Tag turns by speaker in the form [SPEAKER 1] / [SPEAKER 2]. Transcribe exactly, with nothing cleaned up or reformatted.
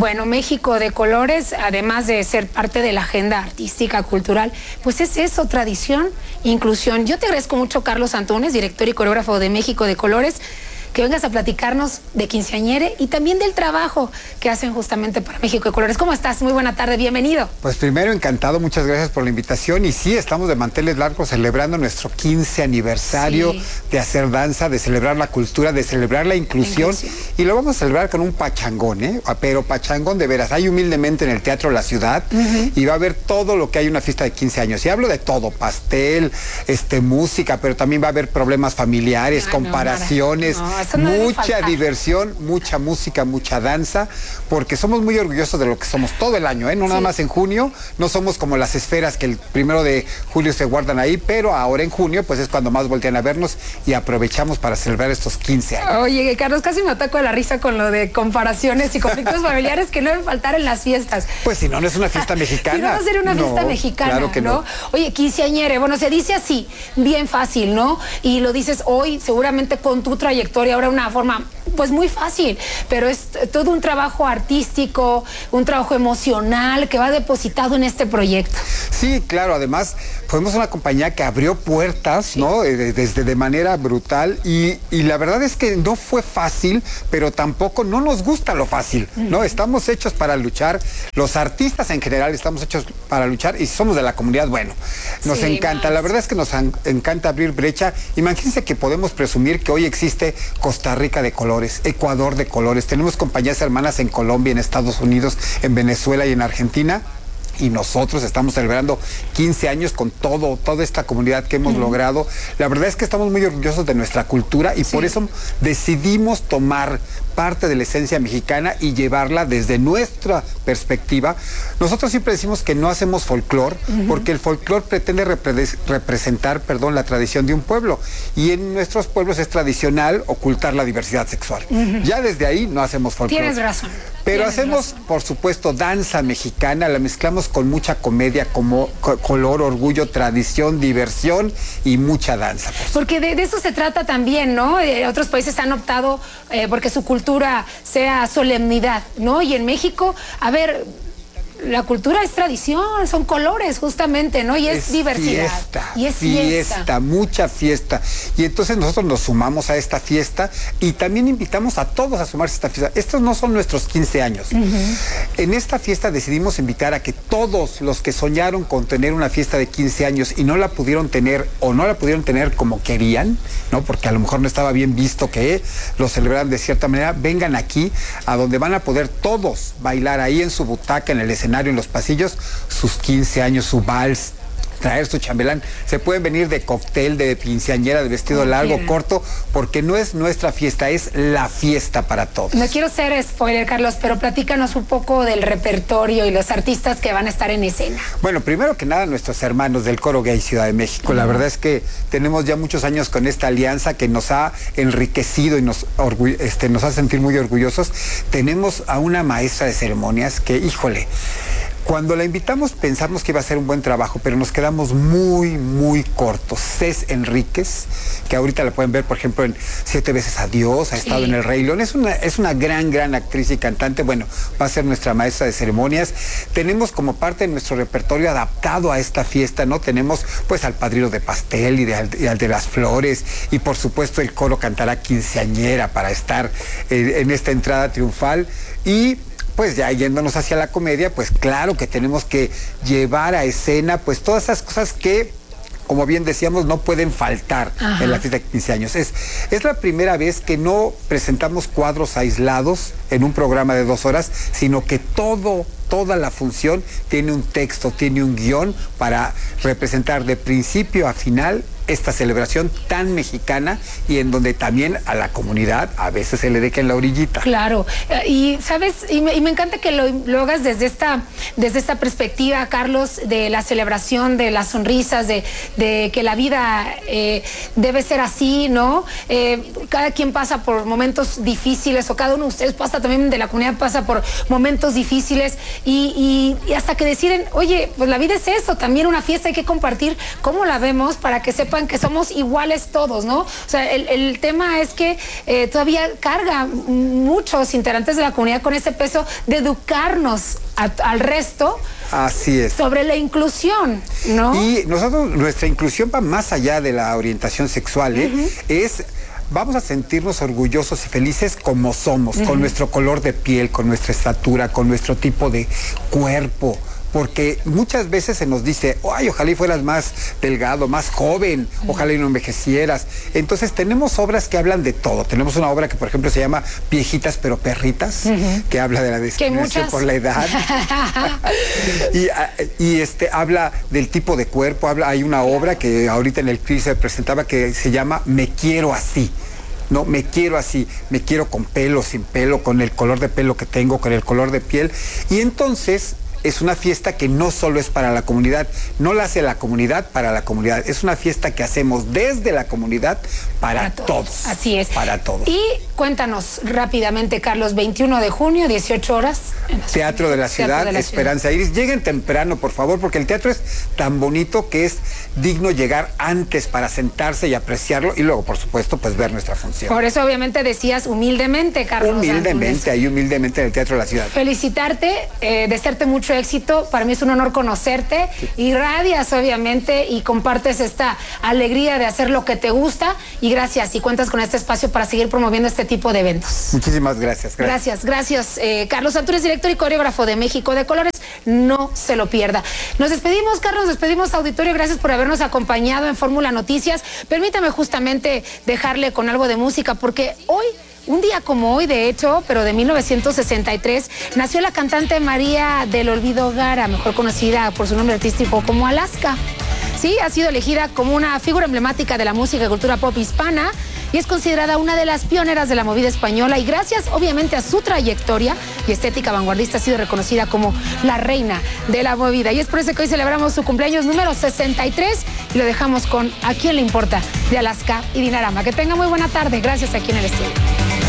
[SPEAKER 1] Bueno, México de Colores, además de ser parte de la agenda artística, cultural, pues es eso, tradición, inclusión. Yo te agradezco mucho, Carlos Antunes, director y coreógrafo de México de Colores, que vengas a platicarnos de Quinceañere y también del trabajo que hacen justamente para México de Colores. ¿Cómo estás? Muy buena tarde, bienvenido.
[SPEAKER 2] Pues primero, encantado, muchas gracias por la invitación. Y sí, estamos de manteles largos celebrando nuestro quince aniversario sí. de hacer danza, de celebrar la cultura, de celebrar la inclusión. inclusión. Y lo vamos a celebrar con un pachangón, ¿eh? Pero pachangón de veras. Hay humildemente en el Teatro La Ciudad uh-huh. y va a haber todo lo que hay en una fiesta de quince años. Y hablo de todo, pastel, este, música, pero también va a haber problemas familiares, Ay, comparaciones.
[SPEAKER 1] No, no,
[SPEAKER 2] No mucha diversión, mucha música, mucha danza, porque somos muy orgullosos de lo que somos todo el año, ¿eh? No sí. nada más en junio, no somos como las esferas que el primero de julio se guardan ahí, pero ahora en junio pues es cuando más voltean a vernos y aprovechamos para celebrar estos quince años.
[SPEAKER 1] Oye, Carlos, casi me ataco de la risa con lo de comparaciones y conflictos familiares que no deben faltar en las fiestas.
[SPEAKER 2] Pues si no, no es una fiesta mexicana.
[SPEAKER 1] Si no va a ser una fiesta
[SPEAKER 2] no,
[SPEAKER 1] mexicana,
[SPEAKER 2] claro que
[SPEAKER 1] ¿no?
[SPEAKER 2] no.
[SPEAKER 1] Oye, quinceañere, bueno, se dice así, bien fácil, ¿no? Y lo dices hoy, seguramente con tu trayectoria, ahora una forma pues muy fácil, pero es todo un trabajo artístico, un trabajo emocional que va depositado en este proyecto.
[SPEAKER 2] Sí, claro, además fuimos una compañía que abrió puertas, sí. ¿no? Desde de manera brutal y, y la verdad es que no fue fácil, pero tampoco no nos gusta lo fácil, ¿no? Uh-huh. Estamos hechos para luchar, los artistas en general estamos hechos para luchar y somos de la comunidad, bueno, nos sí, encanta, más. La verdad es que nos encanta abrir brecha. Imagínense que podemos presumir que hoy existe Costa Rica de Colores, Ecuador de Colores, tenemos compañías hermanas en Colombia, en Estados Unidos, en Venezuela y en Argentina. Y nosotros estamos celebrando quince años con todo, toda esta comunidad que hemos uh-huh. logrado. La verdad es que estamos muy orgullosos de nuestra cultura y sí. por eso decidimos tomar parte de la esencia mexicana y llevarla desde nuestra perspectiva. Nosotros siempre decimos que no hacemos folclore, uh-huh. porque el folclore pretende repre- representar, perdón, la tradición de un pueblo. Y en nuestros pueblos es tradicional ocultar la diversidad sexual. Uh-huh. Ya desde ahí no hacemos folclore.
[SPEAKER 1] Tienes razón.
[SPEAKER 2] Pero
[SPEAKER 1] Tienes
[SPEAKER 2] hacemos,
[SPEAKER 1] razón.
[SPEAKER 2] por supuesto, danza mexicana, la mezclamos con mucha comedia, como co- color, orgullo, tradición, diversión y mucha danza. Pues.
[SPEAKER 1] Porque de, de eso se trata también, ¿no? Eh, otros países han optado eh, porque su cultura sea solemnidad, ¿no? Y en México, a ver, la cultura es tradición, son colores justamente, ¿no? Y es, es diversidad.
[SPEAKER 2] Fiesta,
[SPEAKER 1] y es
[SPEAKER 2] fiesta,
[SPEAKER 1] fiesta,
[SPEAKER 2] mucha fiesta. Y entonces nosotros nos sumamos a esta fiesta y también invitamos a todos a sumarse a esta fiesta. Estos no son nuestros quince años. Uh-huh. En esta fiesta decidimos invitar a que todos los que soñaron con tener una fiesta de quince años y no la pudieron tener o no la pudieron tener como querían, ¿no? Porque a lo mejor no estaba bien visto que lo celebraran de cierta manera, vengan aquí a donde van a poder todos bailar ahí en su butaca, en el escenario, en los pasillos, sus quince años, su vals, traer su chambelán. Se pueden venir de cóctel, de quinceañera, de vestido okay. largo, corto, porque no es nuestra fiesta, es la fiesta para todos.
[SPEAKER 1] No quiero ser spoiler, Carlos, pero platícanos un poco del repertorio y los artistas que van a estar en escena.
[SPEAKER 2] Bueno, primero que nada, nuestros hermanos del Coro Gay Ciudad de México. Uh-huh. La verdad es que tenemos ya muchos años con esta alianza que nos ha enriquecido y nos, orgu- este, nos hace sentir muy orgullosos. Tenemos a una maestra de ceremonias que, híjole, cuando la invitamos pensamos que iba a ser un buen trabajo, pero nos quedamos muy, muy cortos. Cés Enríquez, que ahorita la pueden ver, por ejemplo, en Siete veces Adiós, ha estado sí. en El Rey León. Es una, es una gran, gran actriz y cantante. Bueno, va a ser nuestra maestra de ceremonias. Tenemos como parte de nuestro repertorio adaptado a esta fiesta, ¿no? Tenemos pues al Padrino de Pastel y, de, y al de las Flores. Y por supuesto el coro cantará Quinceañera para estar eh, en esta entrada triunfal. Y pues ya yéndonos hacia la comedia, pues claro que tenemos que llevar a escena pues todas esas cosas que, como bien decíamos, no pueden faltar Ajá. en la fiesta de quince años. Es, es la primera vez que no presentamos cuadros aislados en un programa de dos horas, sino que todo, toda la función tiene un texto, tiene un guión para representar de principio a final esta celebración tan mexicana y en donde también a la comunidad a veces se le deja en la orillita.
[SPEAKER 1] Claro, y sabes, y me, y me encanta que lo, lo hagas desde esta, desde esta perspectiva, Carlos, de la celebración, de las sonrisas, de, de que la vida eh, debe ser así, ¿no? Eh, cada quien pasa por momentos difíciles, o cada uno de ustedes pasa también, de la comunidad pasa por momentos difíciles, y, y, y hasta que deciden, oye, pues la vida es eso, también una fiesta, hay que compartir cómo la vemos para que sepan sepan que somos iguales todos, ¿no? O sea, el, el tema es que eh, todavía carga muchos integrantes de la comunidad con ese peso de educarnos a, al resto.
[SPEAKER 2] Así es.
[SPEAKER 1] Sobre la inclusión, ¿no?
[SPEAKER 2] Y nosotros, nuestra inclusión va más allá de la orientación sexual, ¿eh? Uh-huh. Es... Vamos a sentirnos orgullosos y felices como somos, uh-huh. con nuestro color de piel, con nuestra estatura, con nuestro tipo de cuerpo. Porque muchas veces se nos dice, ay, ojalá y fueras más delgado, más joven, ojalá y no envejecieras. Entonces tenemos obras que hablan de todo. Tenemos una obra que, por ejemplo, se llama Viejitas pero Perritas, uh-huh. que habla de la discriminación muchas... por la edad. y, y este habla del tipo de cuerpo. Habla, hay una obra que ahorita en el C R I se presentaba que se llama Me quiero así. No, me quiero así, me quiero con pelo, sin pelo, con el color de pelo que tengo, con el color de piel. Y entonces... es una fiesta que no solo es para la comunidad, no la hace la comunidad para la comunidad, es una fiesta que hacemos desde la comunidad para, para todos. todos.
[SPEAKER 1] Así es.
[SPEAKER 2] Para todos.
[SPEAKER 1] Y cuéntanos rápidamente, Carlos, veintiuno de junio, dieciocho horas.
[SPEAKER 2] Teatro de la Ciudad, de la Esperanza ciudad. Iris. Lleguen temprano, por favor, porque el teatro es tan bonito que es digno llegar antes para sentarse y apreciarlo y luego, por supuesto, pues ver nuestra función.
[SPEAKER 1] Por eso, obviamente, decías humildemente, Carlos.
[SPEAKER 2] Humildemente,
[SPEAKER 1] Ángeles.
[SPEAKER 2] ahí humildemente en el Teatro de la Ciudad.
[SPEAKER 1] Felicitarte, eh, desearte mucho éxito. Para mí es un honor conocerte. Sí. Irradias, obviamente, y compartes esta alegría de hacer lo que te gusta. Y gracias. Y cuentas con este espacio para seguir promoviendo este tipo de eventos.
[SPEAKER 2] Muchísimas gracias.
[SPEAKER 1] Gracias, gracias. gracias eh, Carlos Antúnez, director y coreógrafo de México de Colores. No se lo pierda. Nos despedimos, Carlos. Nos despedimos, auditorio. Gracias por habernos acompañado en Fórmula Noticias. Permítame justamente dejarle con algo de música, porque hoy... un día como hoy, de hecho, pero de mil novecientos sesenta y tres, nació la cantante María del Olvido Gara, mejor conocida por su nombre artístico como Alaska. Sí, ha sido elegida como una figura emblemática de la música y cultura pop hispana y es considerada una de las pioneras de la movida española y gracias, obviamente, a su trayectoria y estética vanguardista ha sido reconocida como la reina de la movida. Y es por eso que hoy celebramos su cumpleaños número sesenta y tres y lo dejamos con ¿A quién le importa? De Alaska y Dinarama. Que tenga muy buena tarde. Gracias aquí en el estudio.